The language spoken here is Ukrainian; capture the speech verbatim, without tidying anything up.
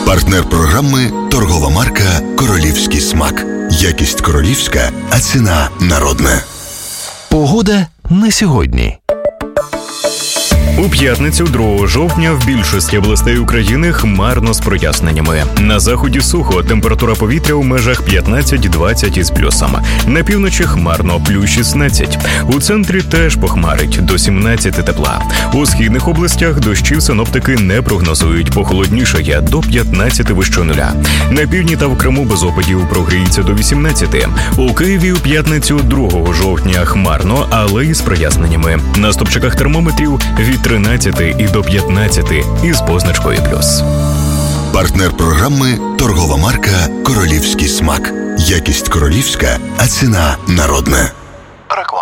Партнер програми – торгова марка «Королівський смак». Якість королівська, а ціна народна. Погода на сьогодні. У п'ятницю, другого жовтня, в більшості областей України хмарно з проясненнями. На заході сухо, температура повітря у межах п'ятнадцять-двадцять із плюсом. На півночі хмарно, плюс шістнадцять. У центрі теж похмарить, до сімнадцяти тепла. У східних областях дощів синоптики не прогнозують, похолоднішає до п'ятнадцяти вище нуля. На півдні та в Криму без опадів прогріється до вісімнадцяти. У Києві у п'ятницю, другого жовтня, хмарно, але із проясненнями. На стопчиках термометрів від тринадцяти і до п'ятнадцяти із позначкою плюс. Партнер програми – торгова марка «Королівський смак». Якість королівська, а ціна народна.